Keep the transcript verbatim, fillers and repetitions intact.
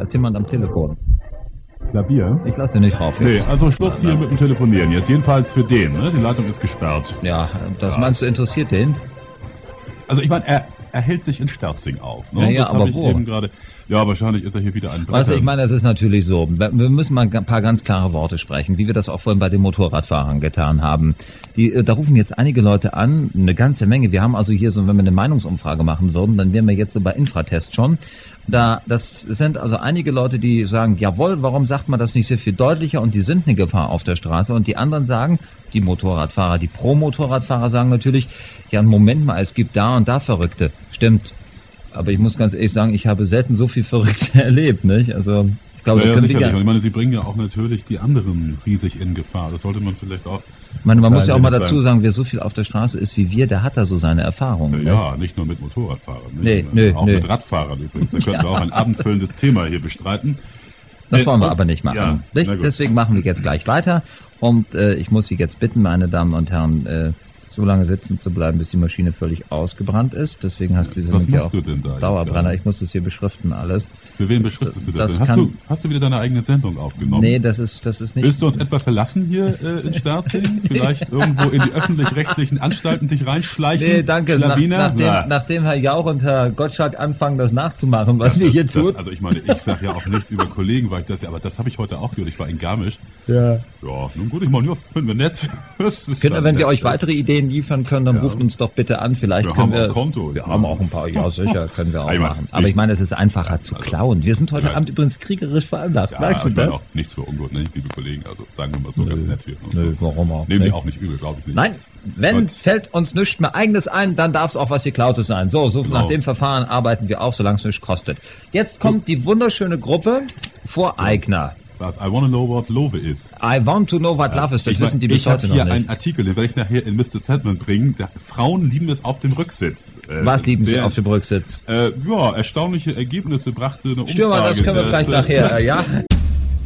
ist jemand am Telefon. Klavier? Ich lasse nicht drauf. Nee, also Schluss hier mit dem Telefonieren. Jetzt jedenfalls für den, ne? Die Leitung ist gesperrt. Ja, das Ja. meinst du, interessiert den? Also ich meine, er, er hält sich in Sterzing auf. Ne? Ja, ja, das aber habe ich wo? eben gerade. Ja, wahrscheinlich ist er hier wieder ein Bretter. Weißt du, ich meine, es ist natürlich so. Wir müssen mal ein paar ganz klare Worte sprechen, wie wir das auch vorhin bei den Motorradfahrern getan haben. Die, da rufen jetzt einige Leute an, eine ganze Menge. Wir haben also hier so, wenn wir eine Meinungsumfrage machen würden, dann wären wir jetzt so bei Infratest schon. Da, das sind also einige Leute, die sagen, jawohl, warum sagt man das nicht sehr viel deutlicher und die sind eine Gefahr auf der Straße. Und die anderen sagen, die Motorradfahrer, die Pro-Motorradfahrer sagen natürlich, ja, Moment mal, es gibt da und da Verrückte. Stimmt. Aber ich muss ganz ehrlich sagen, ich habe selten so viel Verrückte erlebt, nicht? Also, ich glaube, ja, ja, das können sicherlich. wir Und ich meine, sie bringen ja auch natürlich die anderen riesig in Gefahr. Das sollte man vielleicht auch... Ich meine, man muss ja auch mal sein. dazu sagen, wer so viel auf der Straße ist wie wir, der hat da so seine Erfahrungen. Ja, nicht nur mit Motorradfahrern. Nicht? Nee, nö, auch nö. mit Radfahrern übrigens. Da könnten Ja. wir auch ein abendfüllendes Thema hier bestreiten. Das Äh, wollen wir und- aber nicht machen. Ja, Nicht? na gut. Deswegen machen wir jetzt gleich weiter. Und äh, ich muss Sie jetzt bitten, meine Damen und Herren, äh, so lange sitzen zu bleiben, bis die Maschine völlig ausgebrannt ist. Deswegen hast du diese Was nämlich machst auch du denn da jetzt Dauerbrenner. gerade? Ich muss das hier beschriften alles. Für wen beschriftest du das, Das denn? Hast kann- du, hast du wieder deine eigene Sendung aufgenommen? Nee, das ist das ist nicht. Willst du uns etwa verlassen hier äh, in Sterzing? Vielleicht irgendwo in die öffentlich-rechtlichen Anstalten dich reinschleichen? Nee, danke. Nach, Schlawiner? nachdem, Na, nachdem Herr Jauch und Herr Gottschalk anfangen, das nachzumachen, was wir hier das, tun. Also ich meine, ich sage ja auch nichts über Kollegen, weil ich das ja, aber das habe ich heute auch gehört. Ich war in Garmisch. Ja. Ja, nun gut, ich meine, ja, finden wir nett. Das ist Können, dann wenn wir nett. euch weitere Ideen liefern können, dann Ja. ruft uns doch bitte an. Vielleicht Wir können haben wir. auch Konto. Wir haben auch ein paar, ja sicher, können wir auch Ich meine, machen. Aber ich nichts. meine, es ist einfacher zu also, klauen. Wir sind heute ja. Abend übrigens kriegerisch veranlagt. Ja, Merkst du ich meine das? auch nichts für ungut, ne, liebe Kollegen. Also sagen wir mal so Nö, ganz nett hier. nö, warum auch Nehmen die nicht? auch nicht übel, glaube ich nicht. Nein, wenn Gut. fällt uns nichts mehr Eigenes ein, dann darf es auch was Geklautes sein. So, so Genau. nach dem Verfahren arbeiten wir auch, solange es nichts kostet. Jetzt kommt die wunderschöne Gruppe Voreigner. Was? I wanna know what Love is. I want to know what love is. Das Ich wissen mein, die bis ich habe heute hier noch nicht. einen Artikel, den werde ich nachher in Mister Sandman bringen. Der, Frauen lieben es auf dem Rücksitz. Äh, Was lieben Sie sehr- auf dem Rücksitz? Äh, ja, erstaunliche Ergebnisse brachte eine Umfrage. Stürmer, das können wir des- gleich des- nachher, äh, ja?